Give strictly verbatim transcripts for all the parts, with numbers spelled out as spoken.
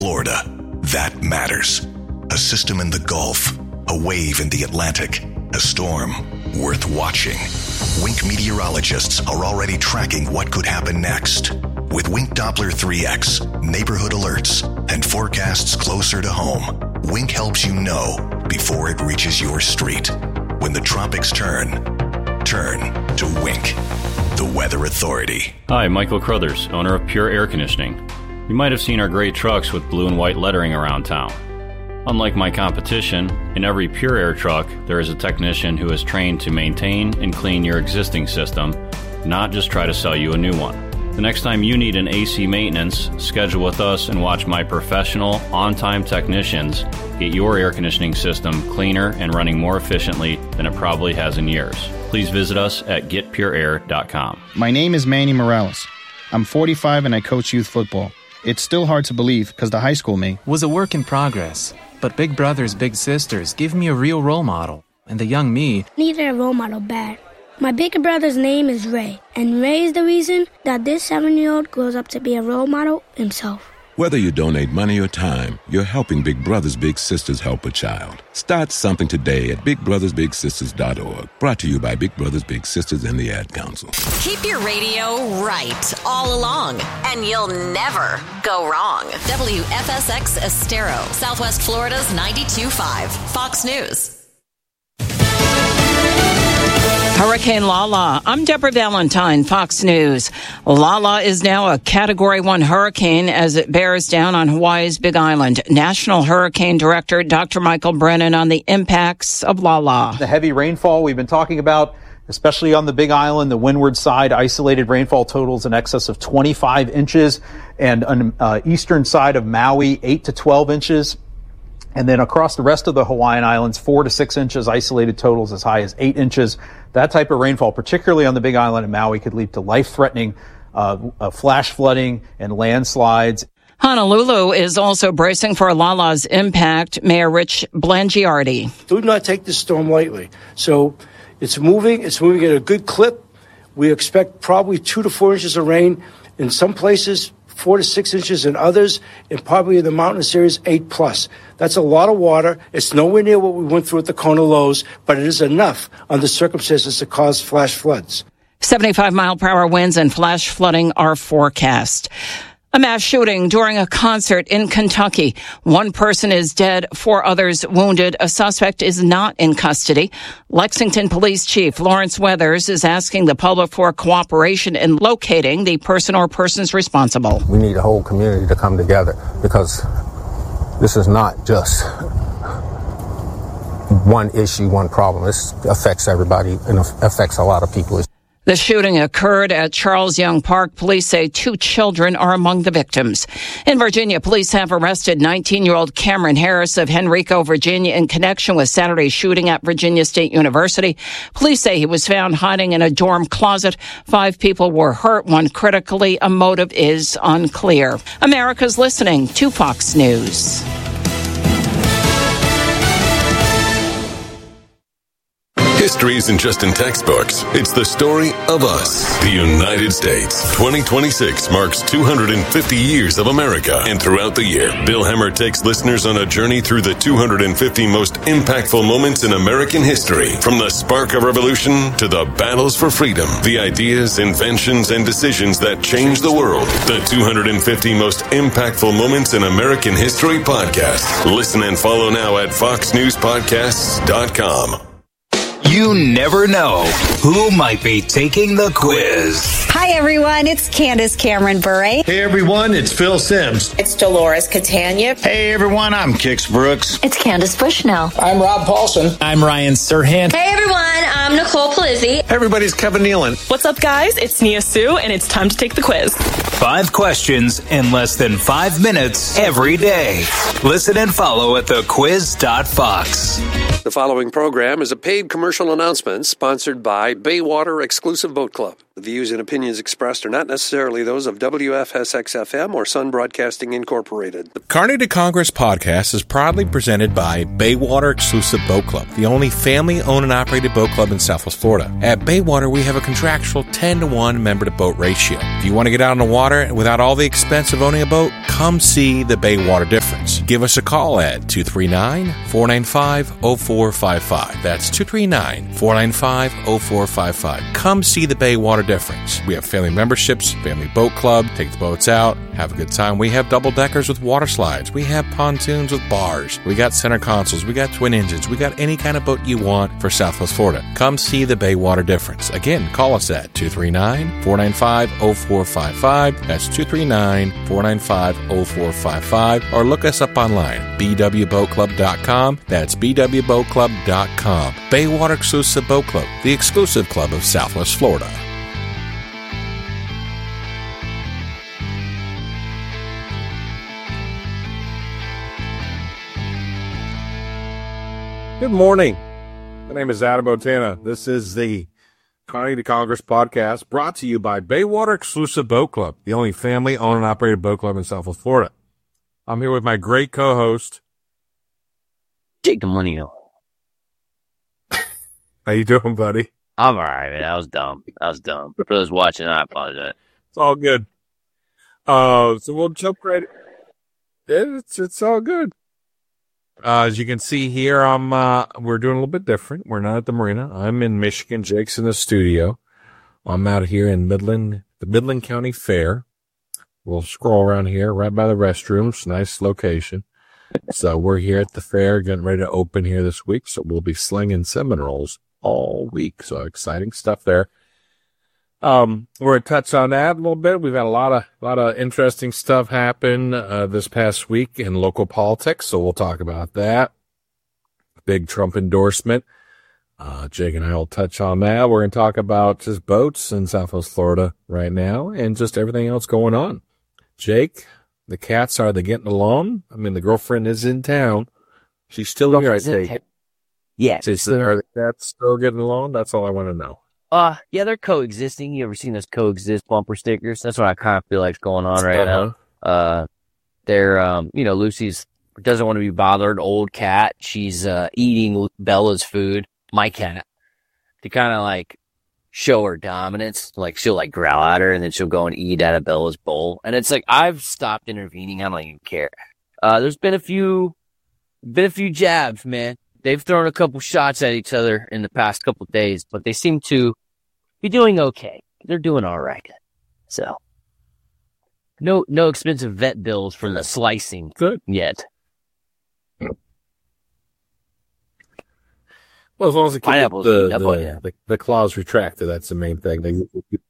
Florida. That matters. A system in the Gulf, a wave in the Atlantic, a storm worth watching. Wink meteorologists are already tracking what could happen next. With Wink Doppler three X, neighborhood alerts, and forecasts closer to home, Wink helps you know before it reaches your street. When the tropics turn, turn to Wink, the weather authority. Hi, Michael Crothers, owner of Pure Air Conditioning. You might have seen our great trucks with blue and white lettering around town. Unlike my competition, in every Pure Air truck, there is a technician who is trained to maintain and clean your existing system, not just try to sell you a new one. The next time you need an A C maintenance, schedule with us and watch my professional, on-time technicians get your air conditioning system cleaner and running more efficiently than it probably has in years. Please visit us at get pure air dot com. My name is Manny Morales. I'm forty-five and I coach youth football. It's still hard to believe because the high school me was a work in progress. But Big Brothers Big Sisters give me a real role model. And the young me needed a role model bad. My big brother's name is Ray. And Ray is the reason that this seven-year-old grows up to be a role model himself. Whether you donate money or time, you're helping Big Brothers Big Sisters help a child. Start something today at big brothers big sisters dot org. Brought to you by Big Brothers Big Sisters and the Ad Council. Keep your radio right all along, and you'll never go wrong. W F S X Estero, Southwest Florida's ninety-two point five, Fox News. Hurricane Lala. I'm Deborah Valentine, Fox News. Lala is now a Category one hurricane as it bears down on Hawaii's Big Island. National Hurricane Director Doctor Michael Brennan on the impacts of Lala. The heavy rainfall we've been talking about, especially on the Big Island, the windward side, isolated rainfall totals in excess of twenty-five inches, and on uh, eastern side of Maui, eight to twelve inches. And then across the rest of the Hawaiian Islands, four to six inches, isolated totals as high as eight inches. That type of rainfall, particularly on the Big Island and Maui, could lead to life-threatening uh, uh, flash flooding and landslides. Honolulu is also bracing for Lala's impact. Mayor Rich Blangiardi. Do not take this storm lightly. So it's moving. It's moving at a good clip. We expect probably two to four inches of rain in some places, four to six inches in others, and probably in the mountainous areas, eight plus. That's a lot of water. It's nowhere near what we went through at the Kona lows, but it is enough under circumstances to cause flash floods. seventy-five mile per hour winds and flash flooding are forecast. A mass shooting during a concert in Kentucky. One person is dead, four others wounded. A suspect is not in custody. Lexington Police Chief Lawrence Weathers is asking the public for cooperation in locating the person or persons responsible. We need a whole community to come together because this is not just one issue, one problem. This affects everybody and affects a lot of people. The shooting occurred at Charles Young Park. Police say two children are among the victims. In Virginia, police have arrested nineteen-year-old Cameron Harris of Henrico, Virginia, in connection with Saturday's shooting at Virginia State University. Police say he was found hiding in a dorm closet. Five people were hurt, one critically. A motive is unclear. America's listening to Fox News. History isn't just in textbooks. It's the story of us, the United States. twenty twenty-six marks two hundred fifty years of America. And throughout the year, Bill Hemmer takes listeners on a journey through the two hundred fifty most impactful moments in American history. From the spark of revolution to the battles for freedom, the ideas, inventions, and decisions that changed the world. The two hundred fifty most impactful moments in American history podcast. Listen and follow now at fox news podcasts dot com. You never know who might be taking the quiz. Hi, everyone. It's Candace Cameron Bure. Hey, everyone. It's Phil Sims. It's Dolores Catania. Hey, everyone. I'm Kix Brooks. It's Candace Bushnell. I'm Rob Paulson. I'm Ryan Serhant. Hey, everyone. I'm Nicole Palizzi. Hey, everybody. It's Kevin Nealon. What's up, guys? It's Nia Sue, and it's time to take the quiz. Five questions in less than five minutes every day. Listen and follow at the quiz dot fox. The following program is a paid commercial announcement sponsored by Baywater Exclusive Boat Club. The views and opinions expressed are not necessarily those of W F S X F M or Sun Broadcasting Incorporated. Kearney to Congress podcast is proudly presented by Baywater Exclusive Boat Club, the only family-owned and operated boat club in Southwest Florida. At Baywater, we have a contractual ten to one member-to-boat ratio. If you want to get out on the water without all the expense of owning a boat, come see the Baywater difference. Give us a call at two three nine, four nine five, zero four five five. That's two three nine, four nine five, zero four five five. Come see the Baywater difference. We have family memberships, family boat club, take the boats out, have a good time. We have double deckers with water slides. We have pontoons with bars. We got center consoles. We got twin engines. We got any kind of boat you want for Southwest Florida. Come see the Baywater difference. Again, call us at two three nine, four nine five, zero four five five. That's two three nine, four nine five, zero four five five. Or look us up online, b w boat club dot com. That's b w boat club dot com. Baywater Exclusive Boat Club, the exclusive club of Southwest Florida. Good morning. My name is Adam Botana. This is the Kearney to Congress podcast brought to you by Baywater Exclusive Boat Club, the only family-owned and operated boat club in Southwest Florida. I'm here with my great co-host, Jake DeMonio. How you doing, buddy? I'm all right, man. That was dumb. That was dumb. For those watching, I apologize. It's all good. Uh, so we'll jump right. It's it's all good. Uh, as you can see here, I'm, uh, we're doing a little bit different. We're not at the marina. I'm in Michigan. Jake's in the studio. I'm out here in Midland, the Midland County Fair. We'll scroll around here right by the restrooms. Nice location. So we're here at the fair, getting ready to open here this week. So we'll be slinging cinnamon rolls all week. So exciting stuff there. Um, we're going to touch on that a little bit. We've had a lot of, a lot of interesting stuff happen, uh, this past week in local politics. So we'll talk about that. Big Trump endorsement. Uh, Jake and I will touch on that. We're going to talk about just boats in Southwest Florida right now and just everything else going on. Jake, the cats, are they getting along? I mean, the girlfriend is in town. She's still here, I think. Yeah. She's, are the cats still getting along? That's all I want to know. Uh, yeah, they're coexisting. You ever seen those coexist bumper stickers? That's what I kind of feel like's going on right uh-huh. now. Uh, they're, um, you know, Lucy's doesn't want to be bothered. Old cat. She's, uh, eating Bella's food, my cat, to kind of like show her dominance. Like she'll like growl at her and then she'll go and eat out of Bella's bowl. And it's like, I've stopped intervening. I don't even care. Uh, there's been a few, been a few jabs, man. They've thrown a couple shots at each other in the past couple of days, but they seem to be doing okay. They're doing all right. So, no, no expensive vet bills for the slicing Good. yet. Well, as long as it keeps Pineapples the, eat up on you. the, the, the claws retracted, that's the main thing. They,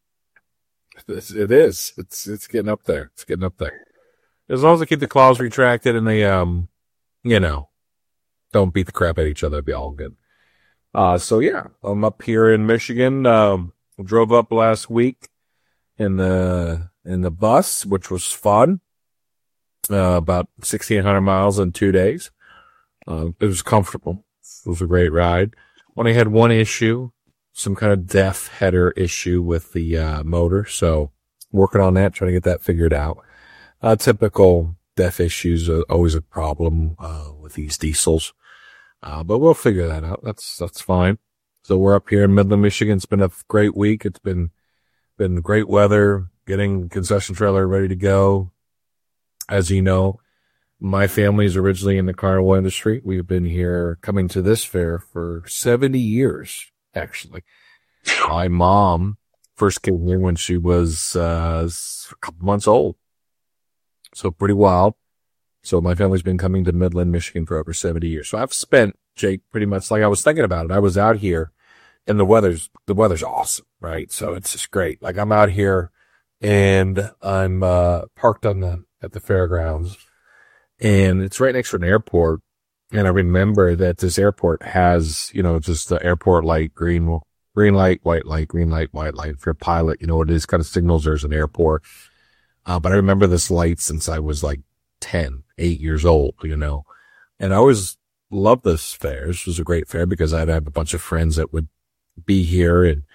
it is. It's it's getting up there. It's getting up there. As long as they keep the claws retracted and they, um, you know, don't beat the crap at each other, it'll be all good. Uh, so yeah, I'm up here in Michigan. Um, drove up last week in the, in the bus, which was fun. Uh, about sixteen hundred miles in two days. Uh, it was comfortable. It was a great ride. Only had one issue, some kind of deaf header issue with the, uh, motor. So working on that, trying to get that figured out. Uh, typical deaf issues are always a problem, uh, with these diesels. Uh, but we'll figure that out. That's, that's fine. So we're up here in Midland, Michigan. It's been a great week. It's been, been great weather, getting concession trailer ready to go. As you know, my family is originally in the carnival industry. We've been here coming to this fair for seventy years, actually. My mom first came here when she was, uh, a couple months old. So pretty wild. So my family's been coming to Midland, Michigan for over seventy years. So I've spent, Jake, pretty much like I was thinking about it. I was out here and the weather's, the weather's awesome, right? So it's just great. Like I'm out here and I'm, uh, parked on the, at the fairgrounds and it's right next to an airport. And I remember that this airport has, you know, just the airport light, green, green light, white light, green light, white light. If you're a pilot, you know, it is kind of signals there's an airport. Uh, but I remember this light since I was like ten, eight years old, you know, and I always loved this fair. This was a great fair because I'd have a bunch of friends that would be here and,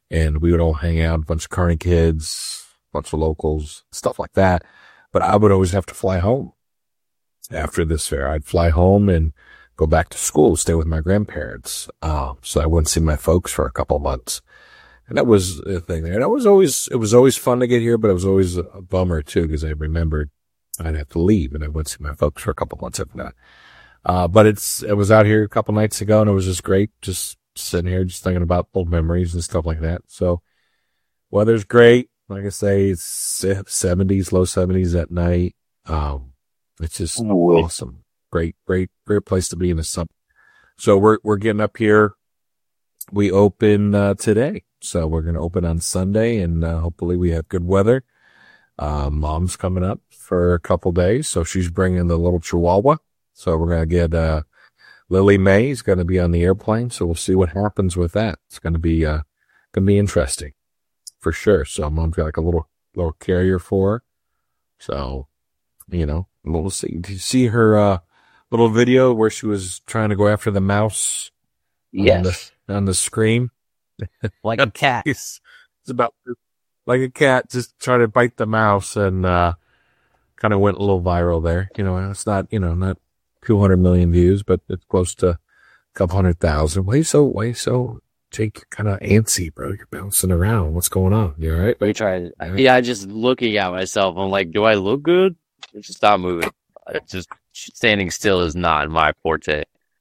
and we would all hang out, a bunch of Kearney kids, a bunch of locals, stuff like that. But I would always have to fly home after this fair. I'd fly home and go back to school, stay with my grandparents. Uh, so I wouldn't see my folks for a couple of months. And that was the thing there. And it was always, it was always fun to get here, but it was always a bummer too, because I remembered I'd have to leave and I wouldn't see my folks for a couple of months if not. Uh, but it's, it was out here a couple nights ago and it was just great. Just sitting here, just thinking about old memories and stuff like that. So weather's great. Like I say, it's seventies, low seventies at night. Um, it's just oh, awesome. Great, great, great place to be in the summer. So we're, we're getting up here. We open, uh, today. So we're going to open on Sunday and, uh, hopefully we have good weather. Uh, mom's coming up for a couple days. So she's bringing the little Chihuahua. So we're going to get, uh, Lily Mae is going to be on the airplane. So we'll see what happens with that. It's going to be, uh, going to be interesting for sure. So mom's got like a little, little carrier for her. So, you know, we'll see. Did you see her, uh, little video where she was trying to go after the mouse? Yes. On the, on the screen. Like a cat. It's, it's about like a cat just trying to bite the mouse and, uh, kind of went a little viral there. You know, it's not, you know, not two hundred million views, but it's close to a couple hundred thousand. Why you so, why you so, Jake, you're kind of antsy, bro. You're bouncing around. What's going on? You all right? We tried. Yeah, just looking at myself. I'm like, do I look good? Just stop moving. It's just standing still is not my forte.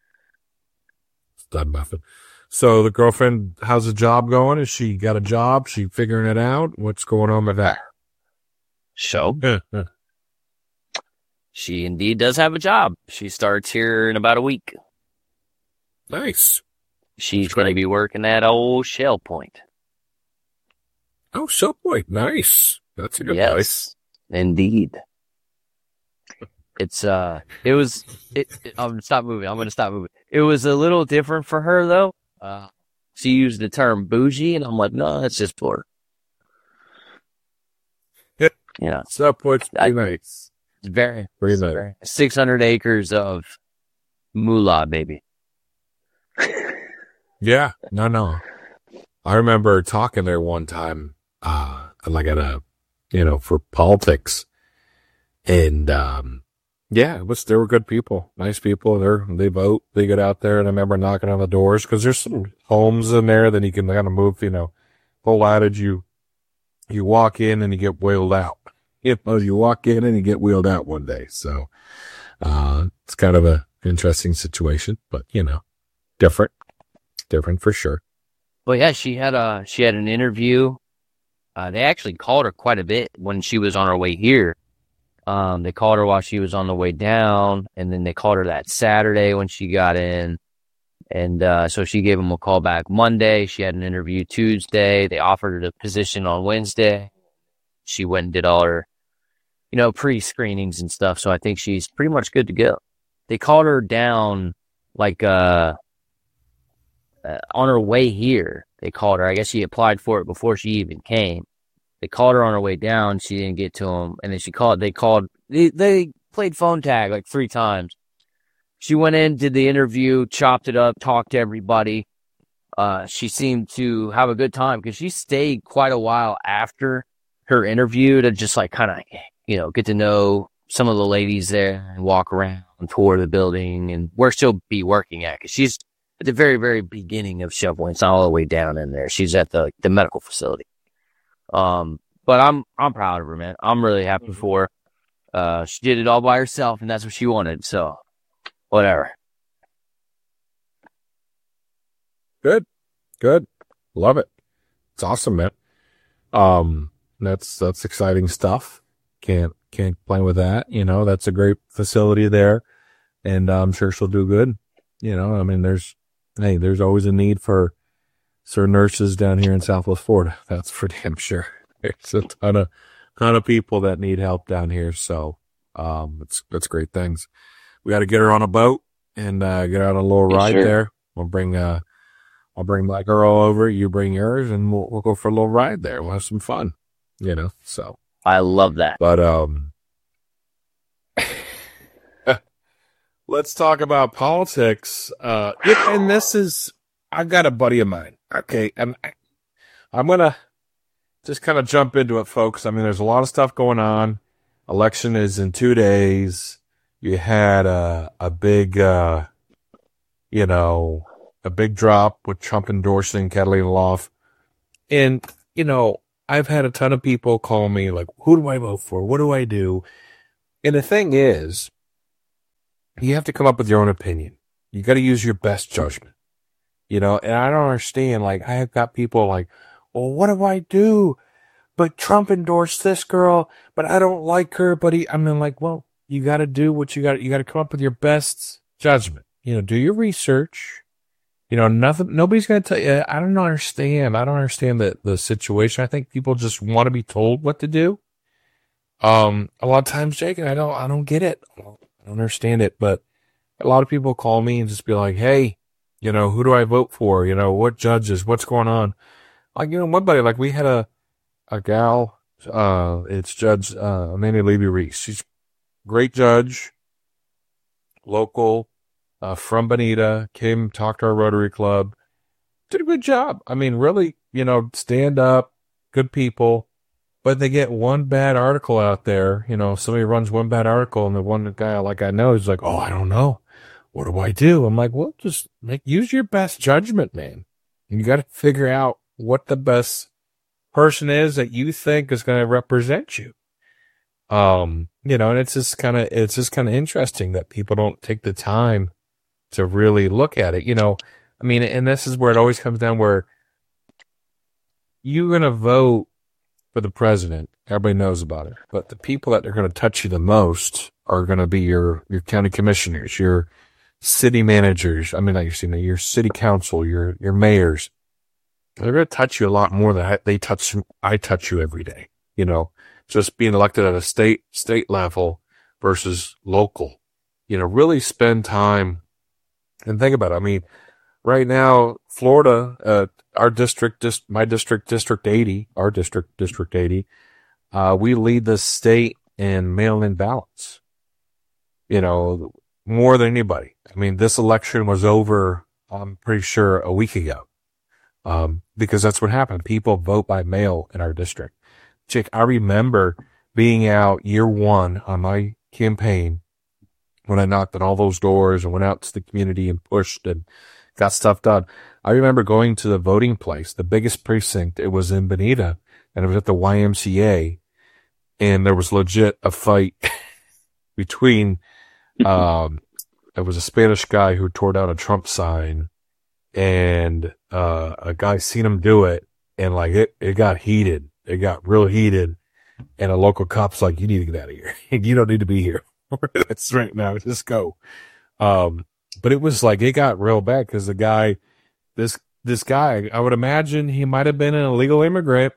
Stop muffin. So the girlfriend, how's the job going? Is she got a job? She figuring it out? What's going on with that? So, she indeed does have a job. She starts here in about a week. Nice. She's going to be working at old Shell Point. Oh, Shell Point. Nice. That's a good yes, place. Indeed. It's, uh, it was, it, it, I'm going to stop moving. I'm going to stop moving. It was a little different for her though. Uh, she used the term bougie and I'm like, no, that's just for, yeah. You know, Shell Point's pretty nice. It's very, pretty nice. six hundred acres of moolah, baby. Yeah, no, no. I remember talking there one time, uh, like at a, you know, for politics. And, um, yeah, it was, they were good people, nice people. They're, they vote, they get out there. And I remember knocking on the doors because there's some homes in there that you can kind of move, you know, whole adage, you, you walk in and you get wheeled out. You know, you walk in and you get wheeled out one day. So, uh, it's kind of a interesting situation, but you know, different, different for sure. Well, yeah, she had a, she had an interview. Uh, they actually called her quite a bit when she was on her way here. Um, they called her while she was on the way down, and then they called her that Saturday when she got in. And, uh, so she gave them a call back Monday. She had an interview Tuesday. They offered her the position on Wednesday. She went and did all her, you know, pre-screenings and stuff. So I think she's pretty much good to go. They called her down like, uh, uh on her way here. They called her. I guess she applied for it before she even came. They called her on her way down. She didn't get to them. And then she called, they called, they, they played phone tag like three times. She went in, did the interview, chopped it up, talked to everybody. Uh, she seemed to have a good time because she stayed quite a while after her interview to just like kind of, you know, get to know some of the ladies there and walk around and tour the building and where she'll be working at. Cause she's at the very, very beginning of Shell Point. It's not all the way down in there. She's at the, the medical facility. Um, but I'm, I'm proud of her, man. I'm really happy for her. Uh, she did it all by herself and that's what she wanted. So whatever. Good. Good. Love it. It's awesome, man. Um, that's, that's exciting stuff. Can't, can't complain with that. You know, that's a great facility there and I'm sure she'll do good. You know, I mean, there's, hey, there's always a need for certain nurses down here in Southwest Florida. That's for damn sure. There's a ton of, ton of people that need help down here. So, um, it's, that's great things. We got to get her on a boat and, uh, get her on a little ride sure. there. We'll bring, uh, I'll bring my girl over. You bring yours and we'll, we'll go for a little ride there. We'll have some fun, you know, so. I love that. But, um, let's talk about politics. Uh, and this is, I've got a buddy of mine. Okay. I'm, I'm going to just kind of jump into it, folks. I mean, there's a lot of stuff going on. Election is in two days. You had a, a big, uh, you know, a big drop with Trump endorsing Catalina Loft. And, you know, I've had a ton of people call me like, who do I vote for? What do I do? And the thing is, you have to come up with your own opinion. You got to use your best judgment, you know, and I don't understand. Like, I have got people like, well, what do I do? But Trump endorsed this girl, but I don't like her. But he, I mean, like, well, you got to do what you got. You got to come up with your best judgment. You know, do your research. You know, nothing. Nobody's going to tell you. I don't understand. I don't understand the the situation. I think people just want to be told what to do. Um, a lot of times, Jake, and I don't. I don't get it. I don't understand it. But a lot of people call me and just be like, "Hey, you know, who do I vote for? You know, what judges? What's going on?" Like, you know, one buddy, like we had a a gal. Uh, it's Judge uh, Amanda Levy Reese. She's a great judge, local. Uh, from Bonita, came, talked to our Rotary Club, did a good job. I mean, really, you know, stand up, good people, but they get one bad article out there. You know, somebody runs one bad article, and the one guy like I know is like, oh, I don't know. What do I do? I'm like, well, just make, use your best judgment, man. You got to figure out what the best person is that you think is going to represent you. Um, you know, and it's just kind of, it's just kind of interesting that people don't take the time to really look at it, you know. I mean, and this is where it always comes down where you're going to vote for the president. Everybody knows about it. But the people that are going to touch you the most are going to be your, your county commissioners, your city managers. I mean, not your city, your city council, your, your mayors. They're going to touch you a lot more than I, they touch, I touch you every day. You know, just being elected at a state, state level versus local, you know, really spend time. And think about it. I mean, right now, Florida, uh, our district, dis- my district, District eighty, our district, District eighty, uh, we lead the state in mail-in ballots. You know, more than anybody. I mean, this election was over, I'm pretty sure, a week ago. Um, because that's what happened. People vote by mail in our district. Chick, I remember being out year one on my campaign when I knocked on all those doors and went out to the community and pushed and got stuff done. I remember going to the voting place, the biggest precinct. It was in Bonita, and it was at the Y M C A, and there was legit a fight between, um, it was a Spanish guy who tore down a Trump sign, and uh, a guy seen him do it, and like it, it got heated. It got real heated, and a local cop's like, "You need to get out of here. You don't need to be here." That's right now. Just go. Um, but it was like, it got real bad because the guy, this, this guy, I would imagine he might have been an illegal immigrant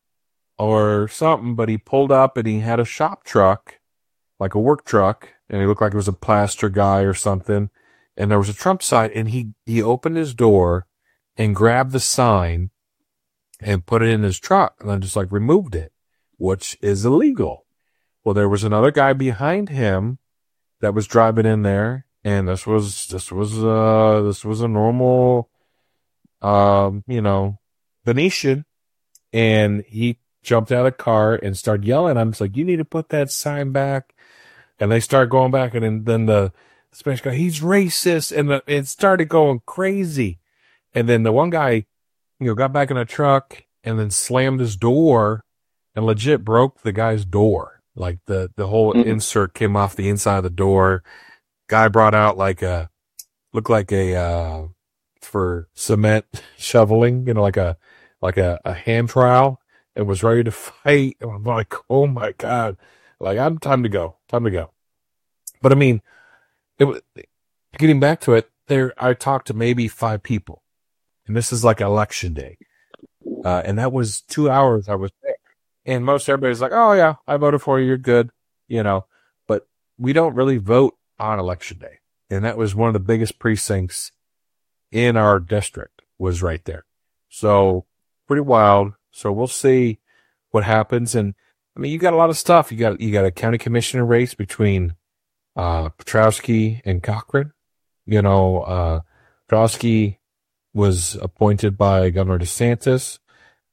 or something, but he pulled up and he had a shop truck, like a work truck, and he looked like it was a plaster guy or something. And there was a Trump sign, and he, he opened his door and grabbed the sign and put it in his truck and then just like removed it, which is illegal. Well, there was another guy behind him that was driving in there, and this was, this was, uh, this was a normal, um, you know, Venetian, and he jumped out of the car and started yelling. I'm just like, "You need to put that sign back." And they start going back, and then, then the Spanish guy, "He's racist," and the, it started going crazy. And then the one guy, you know, got back in a truck and then slammed his door and legit broke the guy's door. Like the, the whole mm-hmm. insert came off the inside of the door. Guy brought out like a, looked like a, uh, for cement shoveling, you know, like a, like a, a hand trowel, and was ready to fight. And I'm like, oh my God. Like, I'm time to go, time to go. But I mean, it was, getting back to it, there, I talked to maybe five people, and this is like election day. Uh, and that was two hours I was there. And most everybody's like, "Oh yeah, I voted for you. You're good," you know. But we don't really vote on election day, and that was one of the biggest precincts in our district. Was right there, so pretty wild. So we'll see what happens. And I mean, you got a lot of stuff. You got you got a county commissioner race between uh Petrowski and Cochran. You know, uh Petrowski was appointed by Governor DeSantis.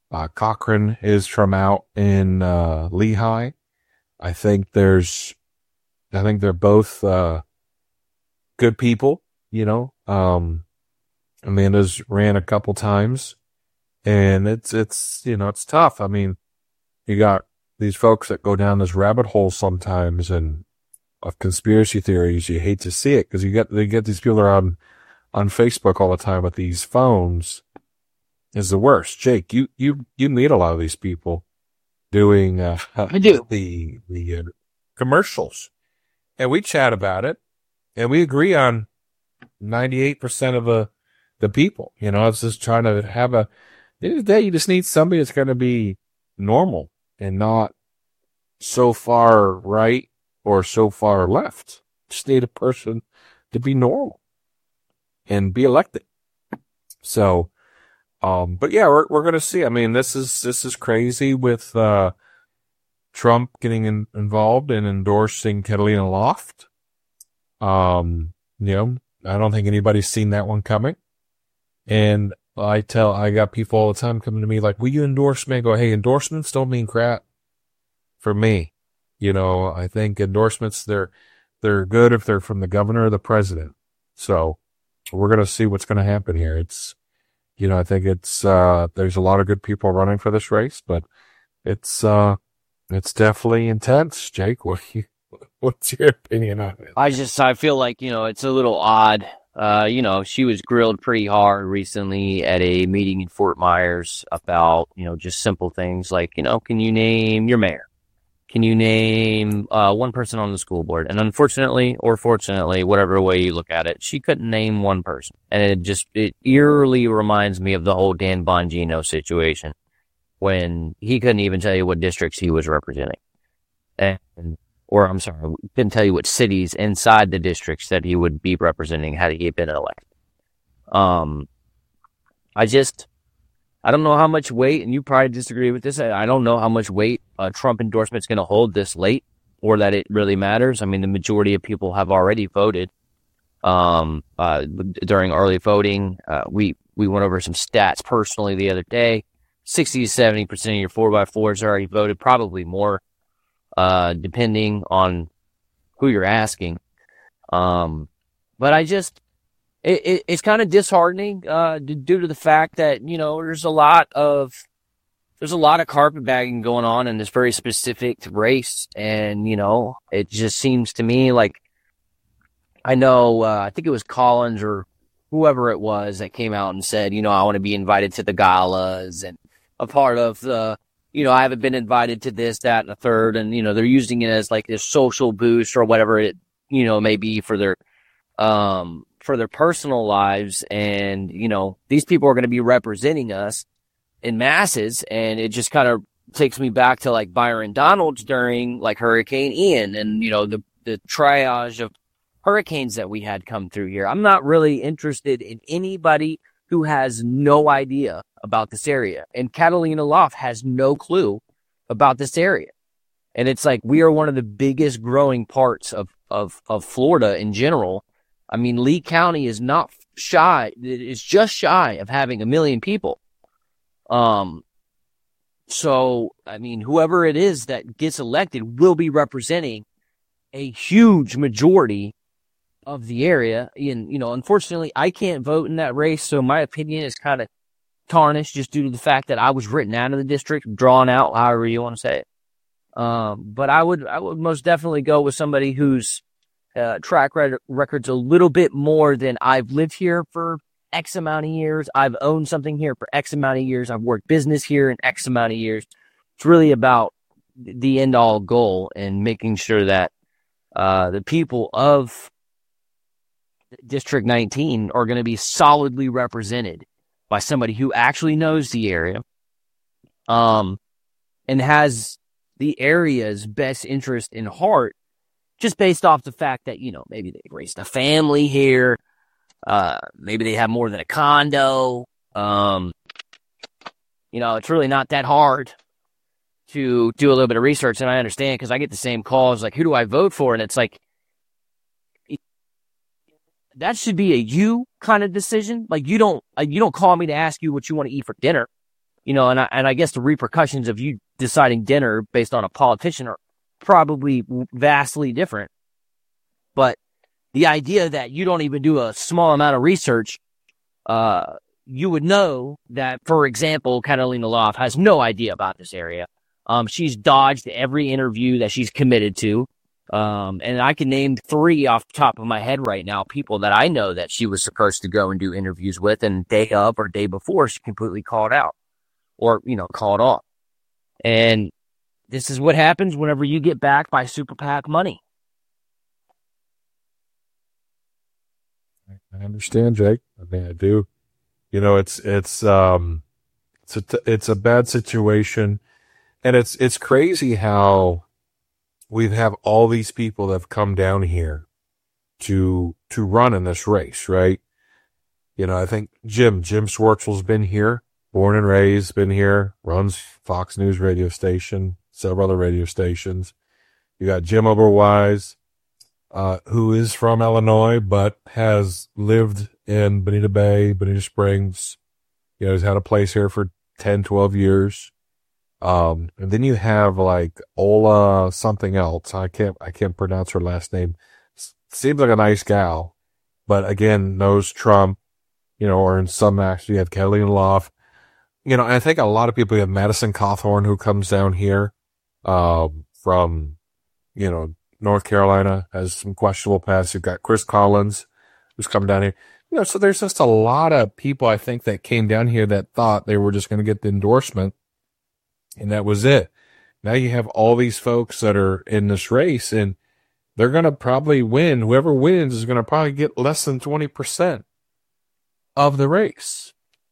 Uh, Cochran is from out in uh, Lehigh. I think there's, I think they're both uh, good people. You know, um, Amanda's ran a couple times, and it's it's you know it's tough. I mean, you got these folks that go down this rabbit hole sometimes, and of conspiracy theories. You hate to see it because you get they get these people that are on on Facebook all the time with these phones. Is the worst. Jake, you you you meet a lot of these people doing uh, I do. the the uh, commercials, and we chat about it, and we agree on ninety-eight percent of the the people. You know, it's just trying to have a. At the end of the day, you just need somebody that's going to be normal and not so far right or so far left. Just need a person to be normal and be elected. So. Um, but yeah, we're, we're going to see. I mean, this is, this is crazy with, uh, Trump getting in, involved and endorsing Catalina Loft. Um, you know, I don't think anybody's seen that one coming. And I tell, I got people all the time coming to me like, will you endorse me? I go, hey, endorsements don't mean crap for me. You know, I think endorsements, they're, they're good if they're from the governor or the president. So we're going to see what's going to happen here. It's, You know, I think it's, uh, there's a lot of good people running for this race, but it's, uh, it's definitely intense. Jake, what you, what's your opinion on it? I just, I feel like, you know, it's a little odd. Uh, you know, she was grilled pretty hard recently at a meeting in Fort Myers about, you know, just simple things like, you know, can you name your mayor? Can you name, uh, one person on the school board? And unfortunately, or fortunately, whatever way you look at it, she couldn't name one person. And it just, it eerily reminds me of the whole Dan Bongino situation when he couldn't even tell you what districts he was representing. And, or I'm sorry, couldn't tell you what cities inside the districts that he would be representing had he been elected. Um, I just, I don't know how much weight, and you probably disagree with this, I don't know how much weight a Trump endorsement is going to hold this late, or that it really matters. I mean, the majority of people have already voted um, uh, during early voting. Uh, we, we went over some stats personally the other day. sixty to seventy percent of your four by fours already voted, probably more, uh, depending on who you're asking. Um, but I just... It, it, it's kind of disheartening uh, due to the fact that, you know, there's a lot of there's a lot of carpetbagging going on in this very specific race. And, you know, it just seems to me like I know uh, I think it was Collins or whoever it was that came out and said, you know, I want to be invited to the galas and a part of the, you know, I haven't been invited to this, that, and a third. And, you know, they're using it as like this social boost or whatever it, you know, may be for their um for their personal lives. And, you know, these people are going to be representing us in masses. And it just kind of takes me back to like Byron Donalds during like Hurricane Ian and, you know, the, the triage of hurricanes that we had come through here. I'm not really interested in anybody who has no idea about this area. And Catalina Loft has no clue about this area. And it's like, we are one of the biggest growing parts of, of, of Florida in general. I mean, Lee County is not shy. It's just shy of having a million people. Um, so, I mean, whoever it is that gets elected will be representing a huge majority of the area. And, you know, unfortunately, I can't vote in that race. So my opinion is kind of tarnished just due to the fact that I was written out of the district, drawn out, however you want to say it. Um, but I would, I would most definitely go with somebody whose Uh, track record's a little bit more than I've lived here for X amount of years. I've owned something here for X amount of years. I've worked business here in X amount of years. It's really about the end all goal and making sure that uh, the people of District nineteen are going to be solidly represented by somebody who actually knows the area um, and has the area's best interest in heart. Just based off the fact that, you know, maybe they raised a family here. Uh, maybe they have more than a condo. Um, you know, it's really not that hard to do a little bit of research. And I understand because I get the same calls like, who do I vote for? And it's like, that should be a you kind of decision. Like, you don't, uh, you don't call me to ask you what you want to eat for dinner. You know, and I, and I guess the repercussions of you deciding dinner based on a politician are probably vastly different. But the idea that you don't even do a small amount of research, uh, you would know that, for example, Catalina Loft has no idea about this area. Um, she's dodged every interview that she's committed to. Um, and I can name three off the top of my head right now, people that I know that she was supposed to go and do interviews with, and day of or day before, she completely called out or, you know, called off. And this is what happens whenever you get backed by Super PAC money. I understand, Jake. I mean, I do. You know, it's, it's, um, it's a, it's a bad situation, and it's, it's crazy how we have all these people that have come down here to, to run in this race, right? You know, I think Jim, Jim Schwartzel's been here, born and raised, been here, runs Fox News radio station, several other radio stations. You got Jim Oberwise, uh, who is from Illinois, but has lived in Bonita Bay, Bonita Springs. You know, he's had a place here for ten, twelve years. Um, and then you have like Ola something else. I can't, I can't pronounce her last name. S- seems like a nice gal, but again, knows Trump, you know, or in some acts you have Catalina Loft. You know, I think a lot of people, you have Madison Cawthorn, who comes down here, um, from, you know, North Carolina, has some questionable past. You've got Chris Collins, who's come down here. You know, so there's just a lot of people, I think, that came down here that thought they were just going to get the endorsement, and that was it. Now you have all these folks that are in this race, and they're going to probably win. Whoever wins is going to probably get less than twenty percent of the race.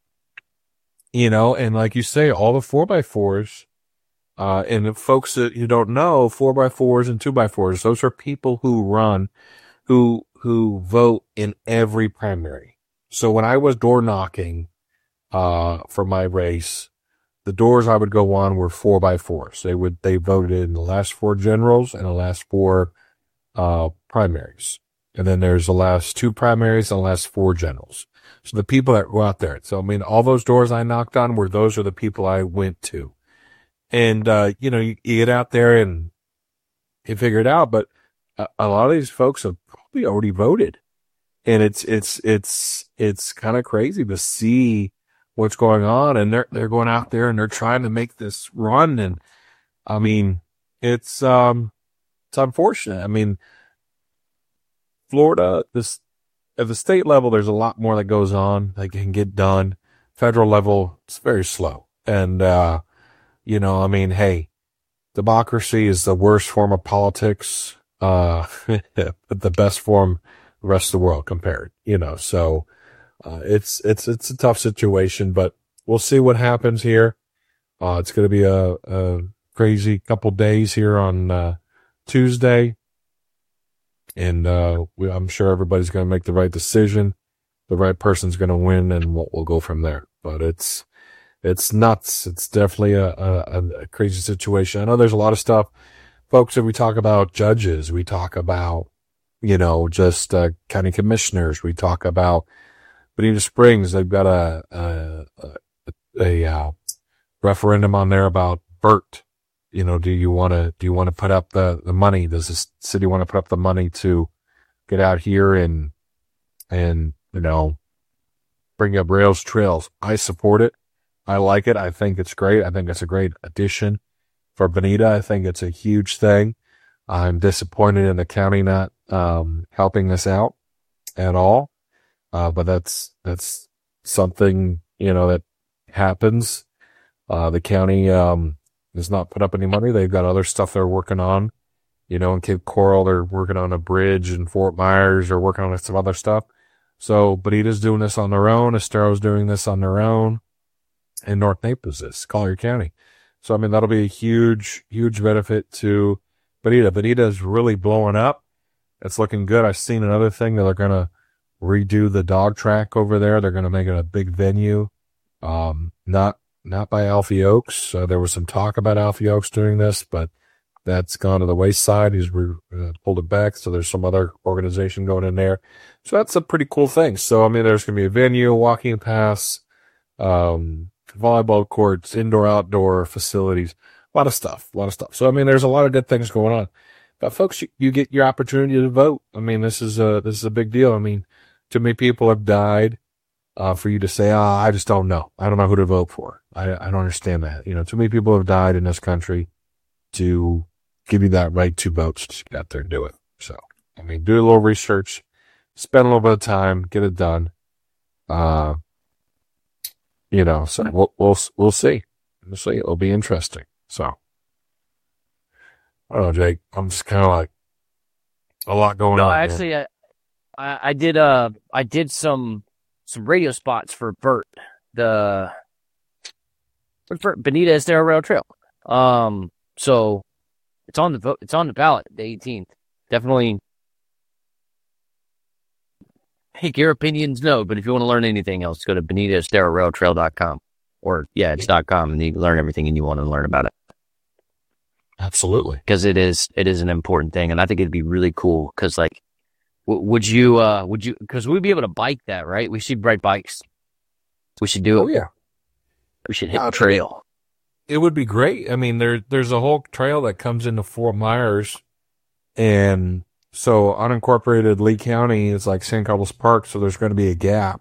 You know, and like you say, all the four by fours, uh, and the folks that you don't know, four by fours and two by fours, those are people who run, who, who vote in every primary. So when I was door knocking, uh, for my race, the doors I would go on were four by fours. They would, they voted in the last four generals and the last four, uh, primaries. And then there's the last two primaries and the last four generals. So the people that were out there. So, I mean, all those doors I knocked on were, those are the people I went to. And, uh, you know, you, you get out there and you figure it out, but a, a lot of these folks have probably already voted. And it's, it's, it's, it's kind of crazy to see what's going on, and they're, they're going out there and they're trying to make this run. And I mean, it's, um, it's unfortunate. I mean, Florida, this, at the state level, there's a lot more that goes on that can get done. Federal level, it's very slow. And, uh, you know, I mean, hey, democracy is the worst form of politics, uh, the best form the rest of the world compared, you know, so, Uh, it's, it's, it's a tough situation, but we'll see what happens here. Uh, it's going to be a, a crazy couple days here on, uh, Tuesday. And, uh, we, I'm sure everybody's going to make the right decision. The right person's going to win, and we'll, we'll go from there. But it's, it's nuts. It's definitely a, a, a crazy situation. I know there's a lot of stuff, folks, that we talk about judges. We talk about, you know, just, uh, county commissioners. We talk about Bonita Springs. They've got a, a, a, a uh, referendum on there about Burt. You know, do you want to, do you want to put up the, the money? Does the city want to put up the money to get out here and, and, you know, bring up rails trails? I support it. I like it. I think it's great. I think it's a great addition for Bonita. I think it's a huge thing. I'm disappointed in the county not, um, helping us out at all. Uh, but that's, that's something, you know, that happens. Uh, the county, um, has not put up any money. They've got other stuff they're working on. You know, in Cape Coral, they're working on a bridge. In Fort Myers, they're working on some other stuff. So Bonita's doing this on their own. Estero's doing this on their own. And North Naples is Collier County. So, I mean, that'll be a huge, huge benefit to Bonita. Bonita is really blowing up. It's looking good. I've seen another thing that they're going to redo the dog track over there. They're going to make it a big venue. Um, not, not by Alfie Oaks. Uh, there was some talk about Alfie Oaks doing this, but that's gone to the wayside. He's re- uh, pulled it back. So there's some other organization going in there. So that's a pretty cool thing. So, I mean, there's going to be a venue, walking pass, um, volleyball courts, indoor, outdoor facilities, a lot of stuff, a lot of stuff. So, I mean, there's a lot of good things going on. But folks, you, you get your opportunity to vote. I mean, this is a, this is a big deal. I mean, too many people have died, uh, for you to say, ah, oh, I just don't know. I don't know who to vote for. I, I don't understand that. You know, too many people have died in this country to give you that right to vote. So just get out there and do it. So, I mean, do a little research, spend a little bit of time, get it done. Uh, you know, so we'll, we'll, we'll see. We'll see. It'll be interesting. So, I don't know, Jake. I'm just kind of like a lot going no, on. No, actually, I, I, I did, uh, I did some, some radio spots for Bert, the, for Bonita Estero Rail Trail. Um, so it's on the vote, it's on the ballot, the eighteenth. Definitely take your opinions note, but if you want to learn anything else, go to bonita estero rail trail dot com. Or, yeah, it's .com, and you can learn everything and you want to learn about it. Absolutely. Because it is, it is an important thing, and I think it'd be really cool, because, like, w- would you, uh, would you, because we'd be able to bike that, right? We should ride bikes. We should do it. Oh, yeah. We should hit the trail. It would be great. I mean, there, there's a whole trail that comes into Fort Myers, and so unincorporated Lee County is like San Carlos Park, so there's going to be a gap.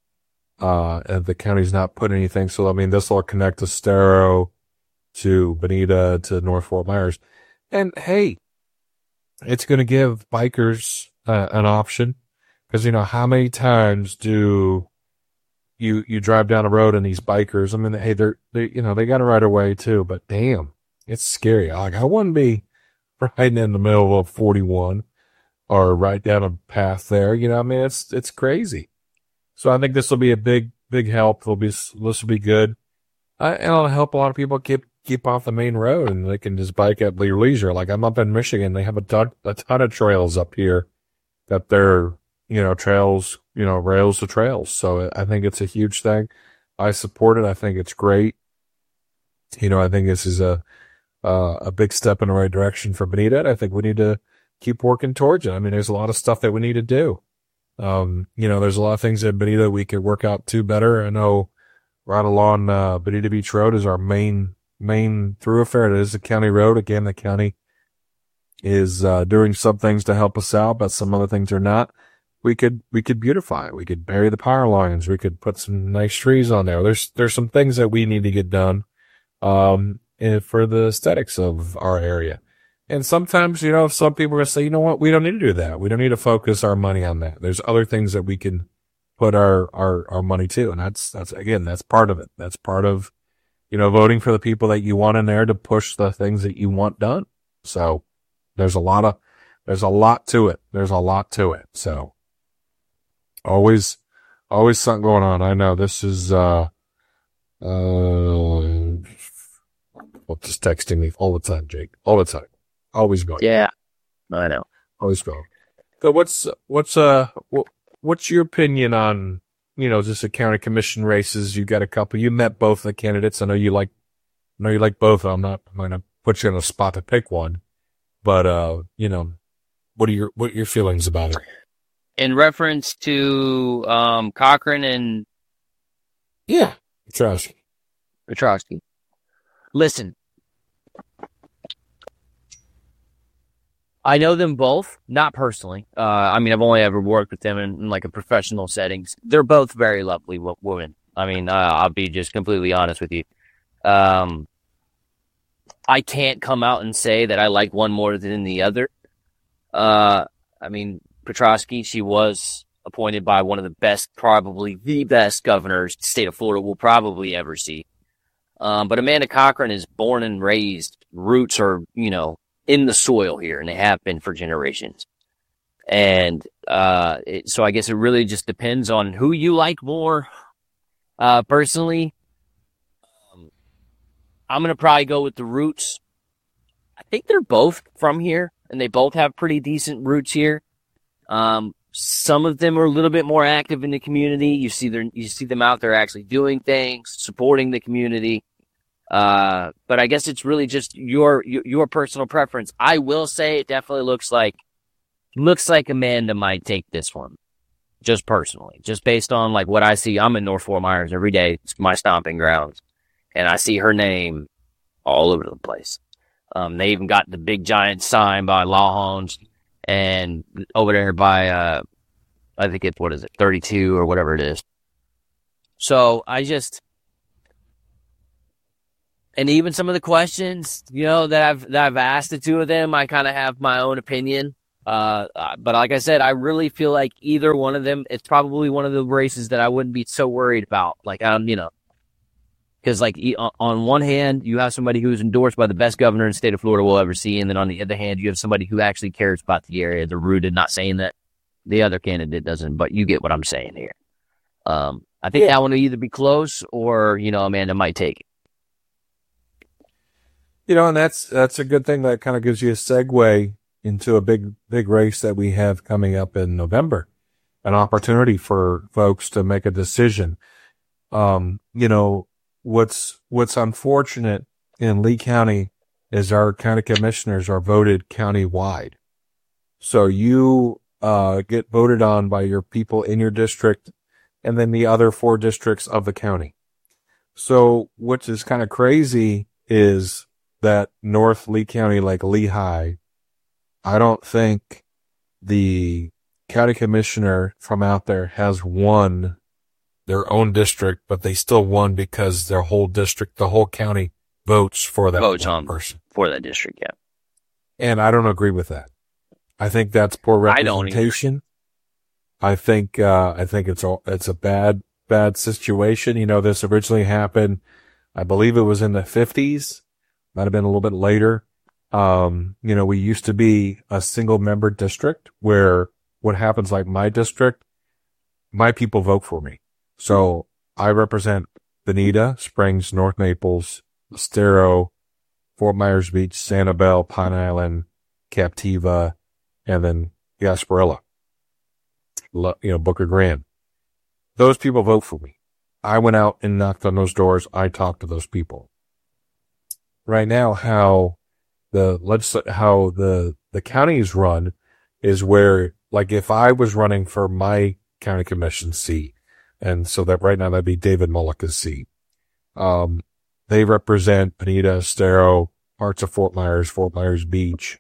Uh, and the county's not putting anything. So, I mean, this will connect Estero to Bonita to North Fort Myers. And hey, it's going to give bikers uh, an option, because, you know, how many times do you, you drive down the road and these bikers, I mean, hey, they're, they, you know, they got a right of way too, but damn, it's scary. Like, I wouldn't be riding in the middle of forty-one or right down a path there. You know, I mean, it's, it's crazy. So I think this will be a big, big help. It'll be, this will be good. Uh, and it'll help a lot of people keep, keep off the main road, and they can just bike at their leisure. Like, I'm up in Michigan. They have a ton, a ton of trails up here that they're, you know, trails, you know, rails to trails. So I think it's a huge thing. I support it. I think it's great. You know, I think this is a, uh, a big step in the right direction for Bonita. And I think we need to keep working towards it. I mean, there's a lot of stuff that we need to do. Um, you know, there's a lot of things at Bonita we could work out to better. I know right along, uh, Bonita Beach Road is our main, main thoroughfare. It is a county road. Again, the county is, uh, doing some things to help us out, but some other things are not. We could, we could beautify it. We could bury the power lines. We could put some nice trees on there. There's, there's some things that we need to get done, um, for the aesthetics of our area. And sometimes, you know, some people are going to say, you know what, we don't need to do that. We don't need to focus our money on that. There's other things that we can put our, our, our money to. And that's, that's, again, that's part of it. That's part of, you know, voting for the people that you want in there to push the things that you want done. So there's a lot of, there's a lot to it. There's a lot to it. So always, always something going on. I know this is, uh, uh, well, just texting me all the time, Jake, all the time. Always going. Yeah, I know. Always going. So what's, what's, uh, what, what's your opinion on, you know, just the county commission races? You got a couple, you met both the candidates. I know you like, I know you like both. I'm not, I'm going to put you on a spot to pick one, but, uh, you know, what are your, what are your feelings about it? In reference to, um, Cochran and. Yeah. Petrosky. Petrosky. Listen. I know them both, not personally. Uh, I mean, I've only ever worked with them in, in like a professional settings. They're both very lovely w- women. I mean, uh, I'll be just completely honest with you. Um, I can't come out and say that I like one more than the other. Uh, I mean, Petrosky, she was appointed by one of the best, probably the best governors the state of Florida will probably ever see. Um, but Amanda Cochran is born and raised. Roots are, you know, in the soil here, and they have been for generations. And uh, it, so I guess it really just depends on who you like more. Uh, personally, um, I'm going to probably go with the Roots. I think they're both from here, and they both have pretty decent roots here. Um, some of them are a little bit more active in the community. You see, their, you see them out there actually doing things, supporting the community. Uh, but I guess it's really just your, your, your personal preference. I will say it definitely looks like, looks like Amanda might take this one. just personally, just based on like what I see. I'm in North Fort Myers every day. It's my stomping grounds, and I see her name all over the place. Um, they even got the big giant sign by Lawhorns and over there by, uh, I think it's, what is it, thirty-two or whatever it is. So I just, and even some of the questions, you know, that I've, that I've asked the two of them, I kind of have my own opinion. Uh, but like I said, I really feel like either one of them, it's probably one of the races that I wouldn't be so worried about. Like, um, you know, because like on one hand, you have somebody who's endorsed by the best governor in the state of Florida we'll ever see. And then on the other hand, you have somebody who actually cares about the area. They're rooted, not saying that the other candidate doesn't, but you get what I'm saying here. Um, I think yeah. that one will either be close or, you know, Amanda might take it. You know, and that's that's a good thing. That kind of gives you a segue into a big, big race that we have coming up in November, an opportunity for folks to make a decision. Um, you know, what's what's unfortunate in Lee County is our county commissioners are voted county-wide. So you uh, get voted on by your people in your district and then the other four districts of the county. So what is kind of crazy is that North Lee County, like Lehigh, I don't think the county commissioner from out there has won their own district, but they still won because their whole district, the whole county votes for that votes on person. For that district, yeah. And I don't agree with that. I think that's poor representation. I, I think, uh, I think it's a, it's a bad, bad situation. You know, this originally happened, I believe it was in the fifties. Might have been a little bit later. Um, you know, we used to be a single member district where what happens, like my district, my people vote for me. So I represent Bonita, Springs, North Naples, Estero, Fort Myers Beach, Sanibel, Pine Island, Captiva, and then Gasparilla, you know, Booker Grand. Those people vote for me. I went out and knocked on those doors. I talked to those people. Right now, how the legisl- how the, the counties run is where, like, if I was running for my county commission seat, and so that right now that'd be David Mullica's seat. Um, they represent Bonita, Estero, parts of Fort Myers, Fort Myers Beach,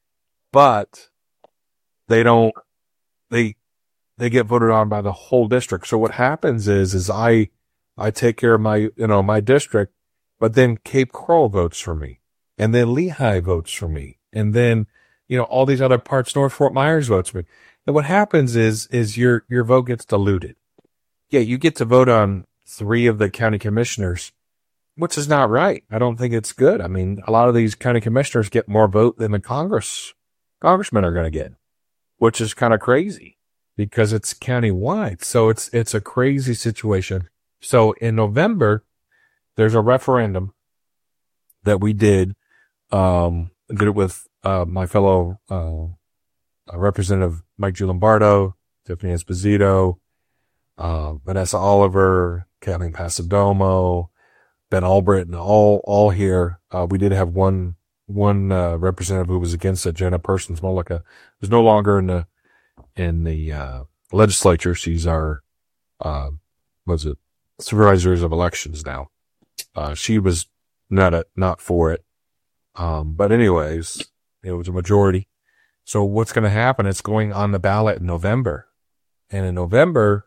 but they don't, they, they get voted on by the whole district. So what happens is, is I, I take care of my, you know, my district, but then Cape Coral votes for me, and then Lehigh votes for me, and then, you know, all these other parts, North Fort Myers votes for me. And what happens is, is your, your vote gets diluted. Yeah, you get to vote on three of the county commissioners, which is not right. I don't think it's good. I mean, a lot of these county commissioners get more vote than the Congress, congressmen are going to get, which is kind of crazy because it's county-wide. So it's, it's a crazy situation. So in November, there's a referendum that we did, um, did it with, uh, my fellow, uh, Representative Mike Giulimbardo, Tiffany Esposito, Uh, Vanessa Oliver, Kathleen Pasadomo, Ben Albritton, all, all here. Uh, we did have one, one, uh, representative who was against it, Jenna Persons Mullica, who's no longer in the, in the, uh, legislature. She's our, uh, was it supervisors of elections now. Uh, she was not a, not for it. Um, but anyways, it was a majority. So what's going to happen? It's going on the ballot in November, and in November,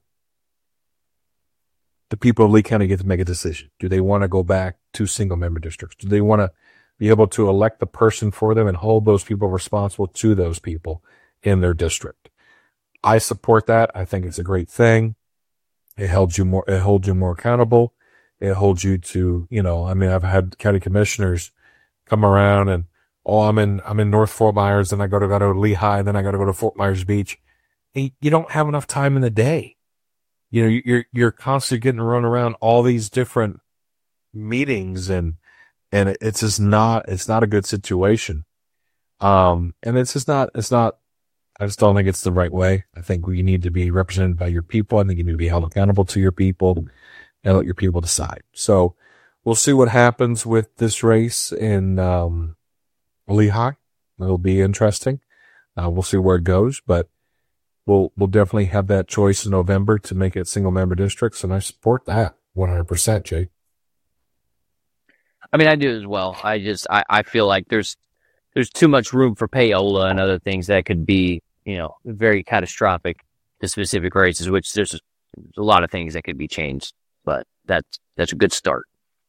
the people of Lee County get to make a decision. Do they want to go back to single member districts? Do they want to be able to elect the person for them and hold those people responsible to those people in their district? I support that. I think it's a great thing. It holds you more, it holds you more accountable. It holds you to, you know, I mean, I've had county commissioners come around and, oh, I'm in, I'm in North Fort Myers, then I got to go to Lehigh, then I got to go to Fort Myers Beach. And you don't have enough time in the day. You know, you're, you're constantly getting run around all these different meetings, and, and it's just not, it's not a good situation. Um, and it's just not, it's not, I just don't think it's the right way. I think we need to be represented by your people. I think you need to be held accountable to your people and let your people decide. So we'll see what happens with this race in, um, Lehigh. It'll be interesting. Uh, we'll see where it goes, but we'll, we'll definitely have that choice in November to make it single member districts. And I support that one hundred percent, Jake. I mean, I do as well. I just, I, I feel like there's, there's too much room for payola and other things that could be, you know, very catastrophic to specific races, which there's, there's a lot of things that could be changed, but that's, that's a good start.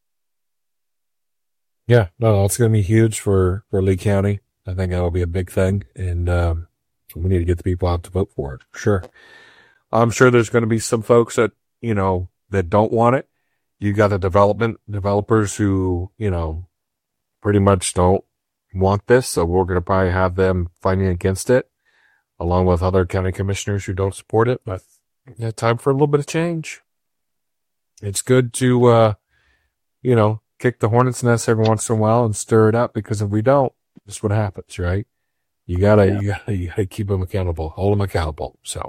Yeah, no, it's going to be huge for, for Lee County. I think that'll be a big thing. And, um, we need to get the people out to vote for it. Sure. I'm sure there's going to be some folks that, you know, that don't want it. You got the development developers who, you know, pretty much don't want this. So we're going to probably have them fighting against it along with other county commissioners who don't support it. But yeah, time for a little bit of change. It's good to, uh, you know, kick the hornet's nest every once in a while and stir it up, because if we don't, this is what happens, right? You gotta, yeah. you gotta, you gotta keep them accountable, hold them accountable. So,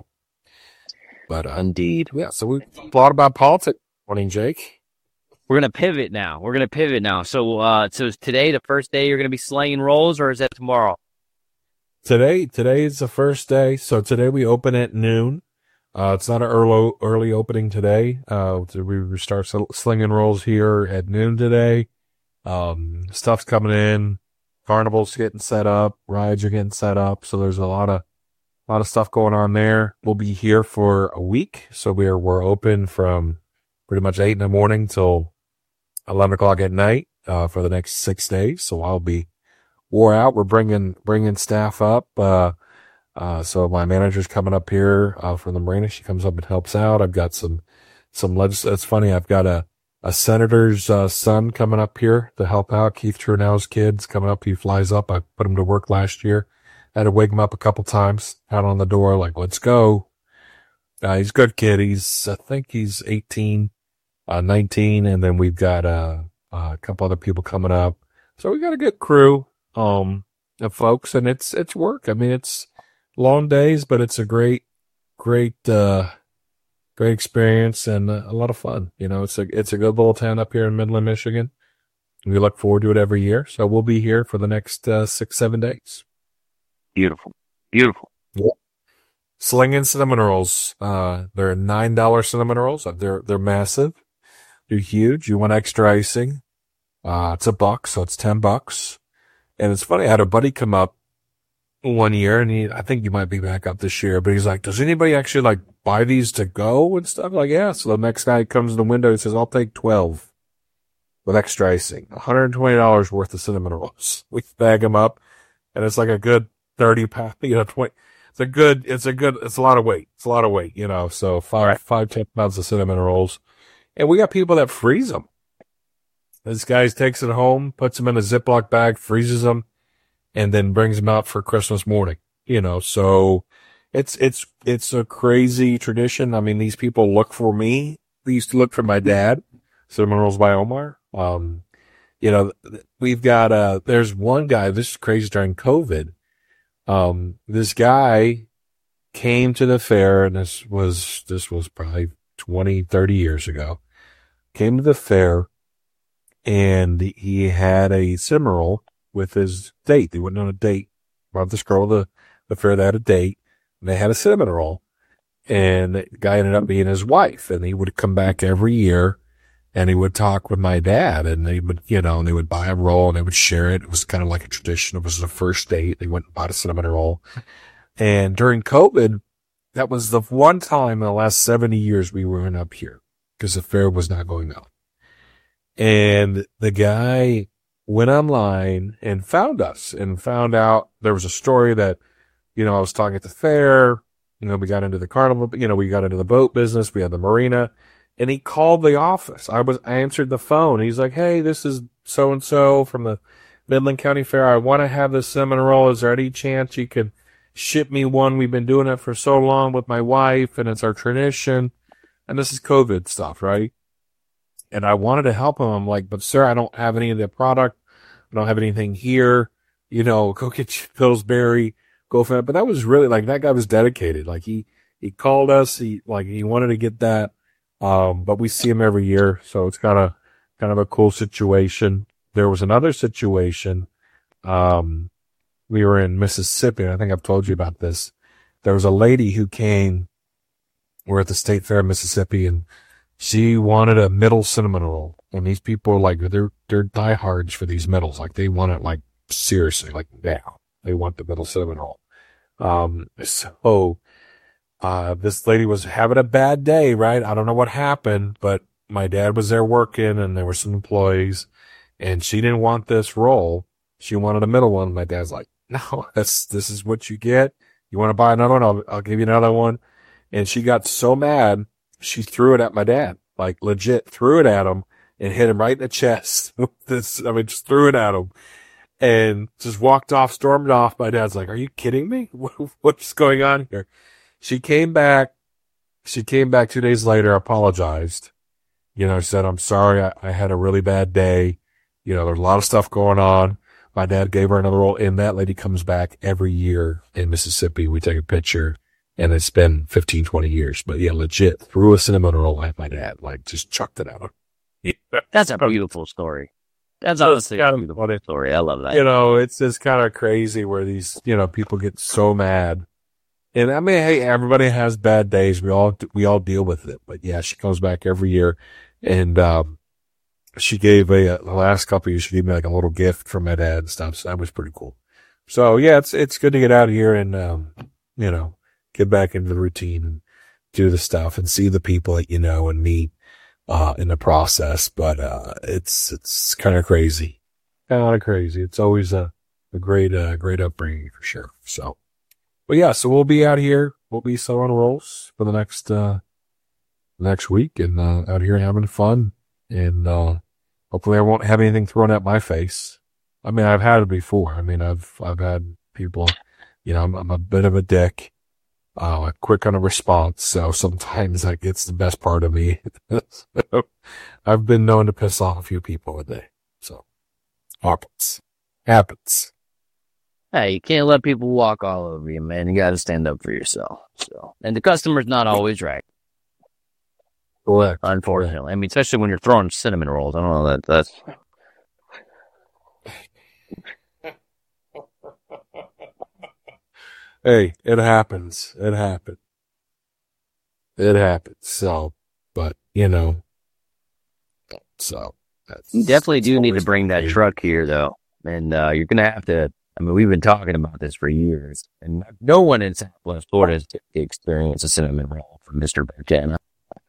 but, uh, indeed. Yeah. So we thought about politics. Morning, Jake. We're going to pivot now. We're going to pivot now. So, uh, so is today the first day you're going to be slinging rolls, or is that tomorrow? Today, today is the first day. So today we open at noon. Uh, it's not an early, early opening today. Uh, we start slinging rolls here at noon today. Um, stuff's coming in. Carnival's getting set up. Rides are getting set up. So there's a lot of, a lot of stuff going on there. We'll be here for a week. So we're, we're open from pretty much eight in the morning till eleven o'clock at night, uh, for the next six days. So I'll be wore out. We're bringing, bringing staff up. Uh, uh, so my manager's coming up here, uh, from the marina. She comes up and helps out. I've got some, some legis, it's funny. I've got a, a senator's, uh, son coming up here to help out. Keith Trunell's kids coming up. He flies up. I put him to work last year. Had to wake him up a couple times out on the door, like, let's go. Uh, he's a good kid. He's, I think he's eighteen. Uh, nineteen, and then we've got, uh, uh, a couple other people coming up. So we got a good crew, um, of folks, and it's, it's work. I mean, it's long days, but it's a great, great, uh, great experience and uh, a lot of fun. You know, it's a, it's a good little town up here in Midland, Michigan. We look forward to it every year. So we'll be here for the next, uh, six, seven days. Beautiful. Beautiful. Yeah. Slinging cinnamon rolls. Uh, they're nine dollar cinnamon rolls. They're, they're massive. They're huge. You want extra icing. Uh, it's a buck, so it's ten bucks. And it's funny, I had a buddy come up one year, and he, I think he might be back up this year, but he's like, does anybody actually like buy these to go and stuff? I'm like, yeah. So the next guy comes in the window and says, I'll take twelve with extra icing. one hundred twenty dollars worth of cinnamon rolls. We bag them up, and it's like a good thirty pound, you know, twenty. It's a good, it's a good, it's a lot of weight. It's a lot of weight, you know, so five, right. five, ten pounds of cinnamon rolls. And we got people that freeze them. This guy takes it home, puts them in a Ziploc bag, freezes them, and then brings them out for Christmas morning. You know, so it's, it's, it's a crazy tradition. I mean, these people look for me. They used to look for my dad. Cinnamon Rolls by Omar. Um, you know, we've got, uh, there's one guy, this is crazy during COVID. Um, this guy came to the fair, and this was, this was probably twenty, thirty years ago. Came to the fair, and he had a cinnamon roll with his date. They went on a date. Brought this girl to the, the fair. They had a date, and they had a cinnamon roll. And the guy ended up being his wife, and he would come back every year, and he would talk with my dad, and they would, you know, and they would buy a roll, and they would share it. It was kind of like a tradition. It was the first date. They went and bought a cinnamon roll. And during COVID, that was the one time in the last seventy years we weren't up here, because the fair was not going on. And the guy went online and found us and found out there was a story that, you know, I was talking at the fair, you know, we got into the carnival, you know, we got into the boat business, we had the marina, and he called the office. I was, I answered the phone. He's like, hey, this is so-and-so from the Midland County Fair. I want to have this cinnamon roll. Is there any chance you could ship me one? We've been doing it for so long with my wife, and it's our tradition. And this is COVID stuff, right? And I wanted to help him. I'm like, but sir, I don't have any of the product. I don't have anything here. You know, go get you Pillsbury, go for it. But that was really like, that guy was dedicated. Like he, he called us. He, like, he wanted to get that. Um, but we see him every year. So it's kind of, kind of a cool situation. There was another situation. Um, we were in Mississippi. And I think I've told you about this. there was a lady who came, we're at the State Fair of Mississippi, and she wanted a middle cinnamon roll. And these people are like, they're, they're diehards for these middles. Like they want it like seriously, like now they want the middle cinnamon roll. Um, so, uh, this lady was having a bad day, right? I don't know what happened, but my dad was there working and there were some employees and she didn't want this roll. She wanted a middle one. My dad's like, no, that's, this is what you get. You want to buy another one? I'll, I'll give you another one. And she got so mad, she threw it at my dad, like legit threw it at him and hit him right in the chest. this, I mean, just threw it at him and just walked off, stormed off. My dad's like, are you kidding me? What, what's going on here? She came back. She came back two days later, apologized. You know, she said, I'm sorry. I, I had a really bad day. You know, there's a lot of stuff going on. My dad gave her another roll, and that lady comes back every year in Mississippi. We take a picture, and it's been fifteen, twenty years. But yeah, legit, threw a cinnamon roll at my dad, like just chucked it at him. Yeah. That's a beautiful story. That's honestly a beautiful story. I love that. You know, it's just kind of crazy where these, you know, people get so mad. And I mean, hey, everybody has bad days. We all, we all deal with it. But yeah, she comes back every year, and um, she gave a, the last couple of years, she gave me like a little gift from my dad and stuff. So that was pretty cool. So yeah, it's, it's good to get out of here and, um, you know, get back into the routine and do the stuff and see the people that you know and meet, uh, in the process. But, uh, it's, it's kind of crazy, kind of crazy. It's always a, a great, uh, great upbringing for sure. So, but yeah, so we'll be out here. We'll be selling rolls for the next, uh, next week and, uh, out here having fun and, uh, hopefully I won't have anything thrown at my face. I mean, I've had it before. I mean, I've, I've had people, you know, I'm, I'm a bit of a dick, uh, quick on a response. So sometimes that gets the best part of me. So, I've been known to piss off a few people a day. So happens, happens. Hey, you can't let people walk all over you, man. You got to stand up for yourself. So, and the customer's not always right. Correct. Unfortunately. I mean, especially when you're throwing cinnamon rolls. I don't know that that's. Hey, it happens. It happens. It happens. So, but, you know, so that's. You definitely do need to bring that truck here, though. And uh, you're going to have to. I mean, we've been talking about this for years. And no one in Southwest Florida has experienced a cinnamon roll from Mister Bertana.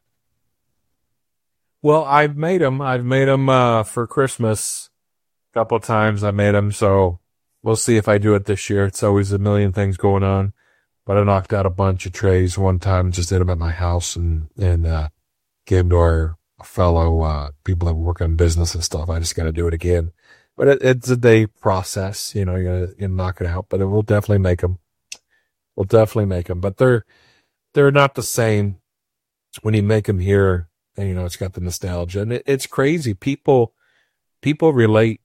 Well, I've made them. I've made them uh, for Christmas a couple of times. I made them, so we'll see if I do it this year. It's always a million things going on, but I knocked out a bunch of trays one time. Just did them at my house and and uh, gave them to our fellow uh, people that work in business and stuff. I just got to do it again, but it, it's a day process. You know, you're gonna, you're not gonna help, but it will definitely make them. We'll definitely make them, but they're they're not the same when you make them here. And, you know, it's got the nostalgia and it, it's crazy. People, people relate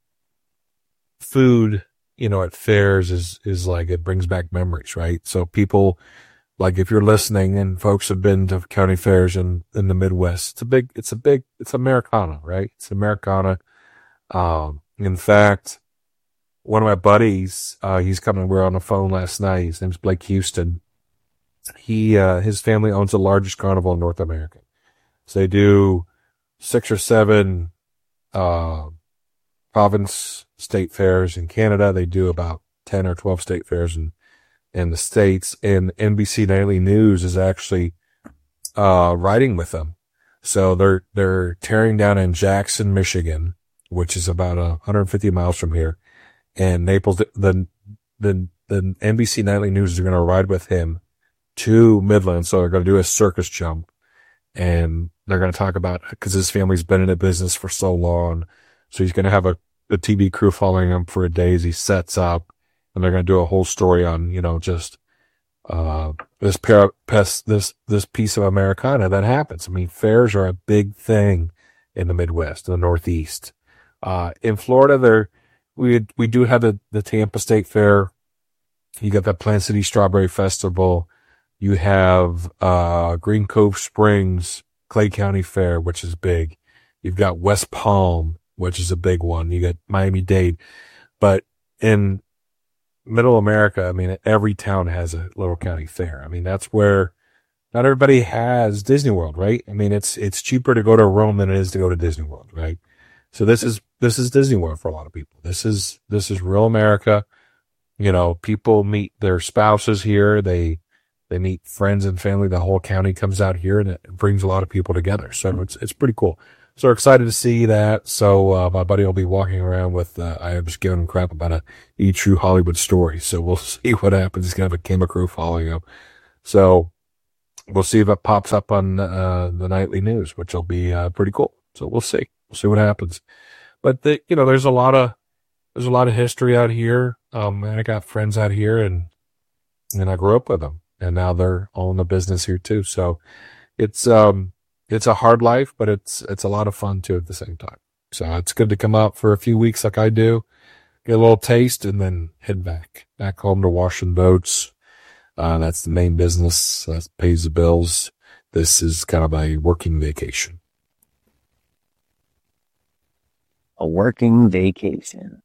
food, you know, at fairs is, is like, it brings back memories, right? So people, like if you're listening and folks have been to county fairs in, in the Midwest, it's a big, it's a big, it's Americana, right? It's Americana. Um, in fact, one of my buddies, uh, he's coming, we were on the phone last night. His name's Blake Houston. He, uh, his family owns the largest carnival in North America. So they do six or seven, uh, province state fairs in Canada. They do about ten or twelve state fairs in, in the States, and N B C Nightly News is actually, uh, riding with them. So they're, they're tearing down in Jackson, Michigan, which is about one hundred fifty miles from here. And Naples, the, the, the N B C Nightly News are going to ride with him to Midland. So they're going to do a circus jump. And they're going to talk about, because his family's been in the business for so long. So he's going to have a, a T V crew following him for a day as he sets up. And they're going to do a whole story on, you know, just, uh, this pair this, this piece of Americana that happens. I mean, fairs are a big thing in the Midwest, in the Northeast. Uh, in Florida, there, we, we do have the, the Tampa State Fair. You got the Plant City Strawberry Festival. You have, uh, Green Cove Springs, Clay County Fair, which is big. You've got West Palm, which is a big one. You got Miami-Dade. But in, middle America, I mean, every town has a little county fair. I mean, that's where not everybody has Disney World, right? I mean, it's, it's cheaper to go to Rome than it is to go to Disney World, right? So this is, this is Disney World for a lot of people. This is, this is real America. You know, people meet their spouses here. They, they meet friends and family. The whole county comes out here, and it brings a lot of people together. So it's, it's pretty cool. So excited to see that. So, uh, my buddy will be walking around with, uh, I was giving him crap about a E! True Hollywood Story. So we'll see what happens. He's going to have a camera crew following him. So we'll see if it pops up on, uh, the nightly news, which will be, uh, pretty cool. So we'll see. We'll see what happens. But the, you know, there's a lot of, there's a lot of history out here. Um, and I got friends out here, and, and I grew up with them, and now they're all in the business here too. So it's, um, it's a hard life, but it's, it's a lot of fun too at the same time. So it's good to come out for a few weeks like I do, get a little taste, and then head back, back home to washing boats. Uh, that's the main business. That pays the bills. This is kind of a working vacation. A working vacation.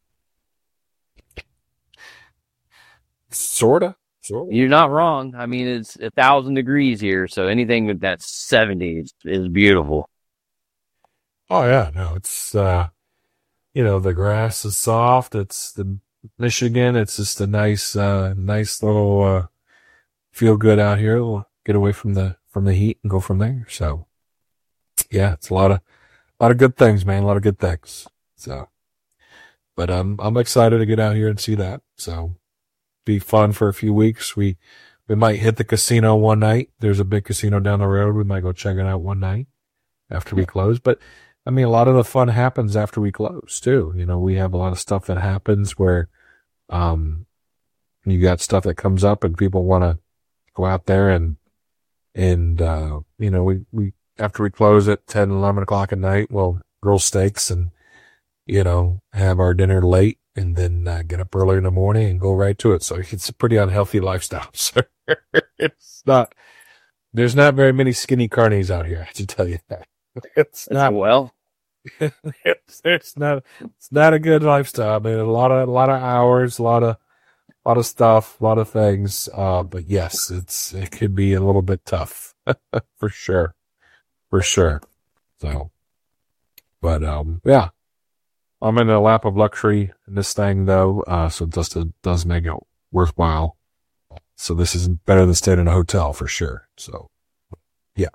Sorta. Sorta. You're not wrong. I mean, it's a thousand degrees here, so anything that's seventy is, is beautiful. Oh yeah, no, it's, uh, you know, the grass is soft. It's the Michigan. It's just a nice, uh, nice little, uh, feel good out here. We'll get away from the, from the heat and go from there. So yeah, it's a lot of, a lot of good things, man. A lot of good things. So, but, um, I'm excited to get out here and see that. So be fun for a few weeks. We, we might hit the casino one night. There's a big casino down the road. We might go check it out one night after we close. But I mean, a lot of the fun happens after we close too. You know, we have a lot of stuff that happens where, um, you got stuff that comes up and people want to go out there and, and, uh, you know, we, we, after we close at ten, eleven o'clock at night, we'll grill steaks and, you know, have our dinner late and then uh, get up early in the morning and go right to it. So it's a pretty unhealthy lifestyle. So it's not, there's not very many skinny carnies out here, I should tell you that. It's not, well, it's, it's not, it's not a good lifestyle. I mean, a lot of, a lot of hours, a lot of, a lot of stuff, a lot of things. Uh, but yes, it's, it could be a little bit tough for sure. For sure. So, but, um, yeah, I'm in a lap of luxury in this thing though. Uh, so it just, it does make it worthwhile. So this is better than staying in a hotel for sure. So, yeah.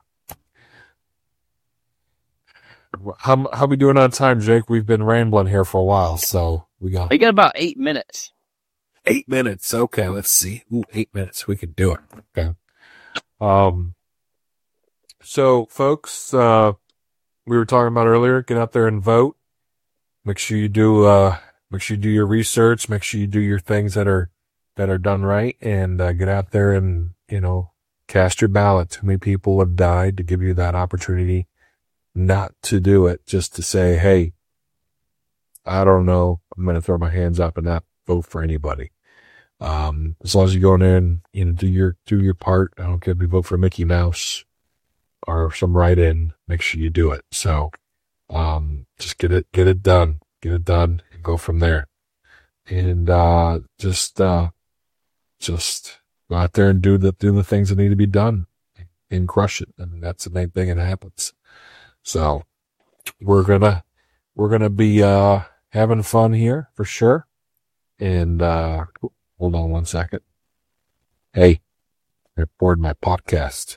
How, how we doing on time, Jake? We've been rambling here for a while. So we got, we got about eight minutes. Eight minutes. Okay. Let's see. Ooh, eight minutes. We could do it. Okay. Um, So, folks, uh, we were talking about earlier, get out there and vote. Make sure you do, uh, make sure you do your research. Make sure you do your things that are, that are done right, and, uh, get out there and, you know, cast your ballot. Too many people have died to give you that opportunity not to do it, just to say, hey, I don't know, I'm going to throw my hands up and not vote for anybody. Um, as long as you go in there and, you know, do your, do your part. I don't care if you vote for Mickey Mouse or some write-in, make sure you do it. So, um, just get it, get it done, get it done and go from there. And, uh, just, uh, just go out there and do the, do the things that need to be done and crush it. And that's the main thing that happens. So we're gonna, we're gonna be, uh, having fun here for sure. And, uh, hold on one second. Hey, I record my podcast.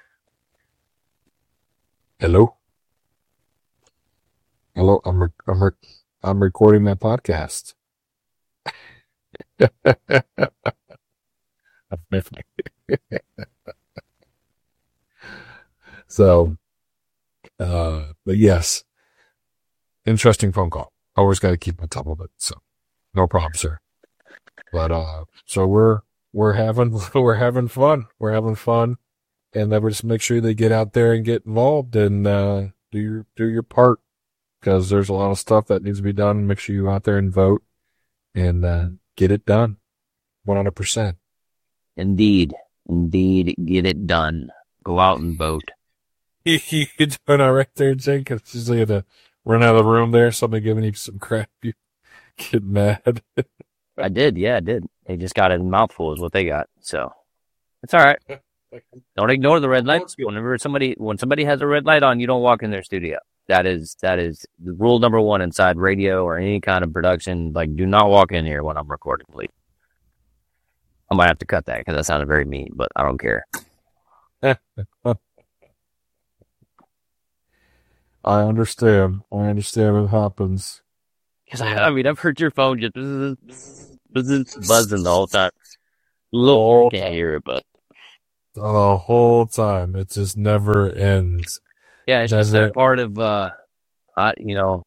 Hello? Hello, I'm, re- I'm, re- I'm recording my podcast. So, uh, but yes, interesting phone call. Always got to keep on top of it. So no problem, sir. But, uh, so we're, we're having, we're having fun. We're having fun. And then just make sure they get out there and get involved and, uh, do your, do your part, because there's a lot of stuff that needs to be done. Make sure you out there and vote and, uh, get it done. one hundred percent. Indeed. Indeed. Get it done. Go out and vote. You, you're doing all right there, Jake. It's usually to run out of the room there. Somebody giving you some crap. You get mad. I did, yeah, I did. They just got a mouthful is what they got. So it's all right. Don't ignore the red lights. Whenever somebody when somebody has a red light on, you don't walk in their studio. That is that is rule number one inside radio or any kind of production. Like, do not walk in here when I'm recording, please. I might have to cut that because that sounded very mean, but I don't care. I understand. I understand it happens. Because I, I mean, I've heard your phone just bzz, bzz, bzz, buzzing the whole time. Little can't hear it, but the whole time it just never ends. Yeah, it's Does just a it? part of, uh, uh, you know,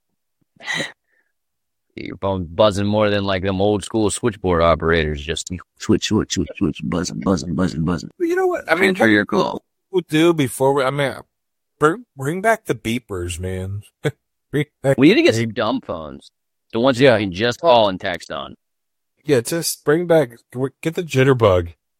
your phone buzzing more than like them old school switchboard operators. Just switch, switch, switch, switch, buzzing, buzzing, buzzing, buzzing. You know what? I mean, Transfer your call. We'll do before we. I mean, bring bring back the beepers, man. Bring back- We need to get some dumb phones. The ones you can just call and text on. Yeah, just bring back. Get the jitterbug.